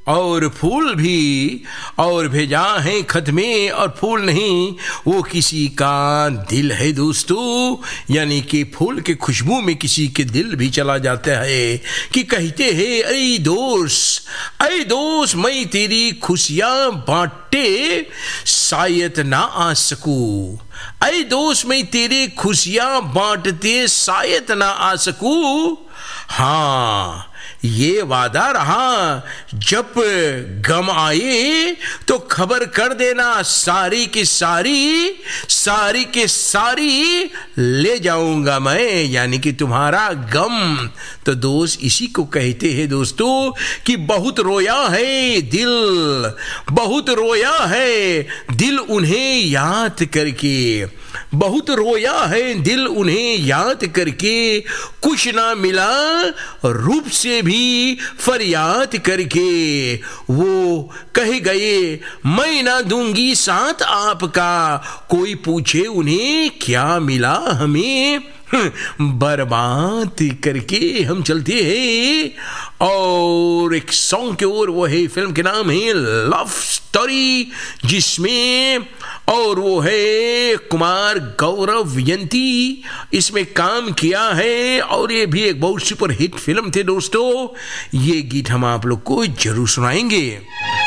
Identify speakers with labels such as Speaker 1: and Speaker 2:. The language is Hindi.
Speaker 1: और फूल भी, और भेजा है खत में और फूल नहीं, वो किसी का दिल है दोस्तों। यानी कि फूल के खुशबू में किसी के दिल भी चला जाता है कि कहते हैं ऐ दोस्त मैं तेरी खुशियां बांटे शायद ना आ सकूं। ऐ दोस्त मैं तेरी खुशियां बांटते शायद ना आ सकूं। हाँ ये वादा रहा, जब गम आए तो खबर कर देना, सारी की सारी ले जाऊंगा मैं, यानी कि तुम्हारा गम। तो दोस्त इसी को कहते हैं दोस्तों कि बहुत रोया है दिल, बहुत रोया है दिल उन्हें याद करके, बहुत रोया है दिल उन्हें याद करके, कुछ ना मिला रूप से भी फरियाद करके। वो कह गए मैं ना दूंगी साथ आपका, कोई पूछे उन्हें क्या मिला हमें, बर्बाद करके हम चलते हैं। और एक सॉन्ग के ओर, वो है फिल्म के नाम है लव स्टोरी, जिसमें और वो है कुमार गौरव यंती इसमें काम किया है, और ये भी एक बहुत सुपर हिट फिल्म थे दोस्तों। ये गीत हम आप लोग को जरूर सुनाएंगे।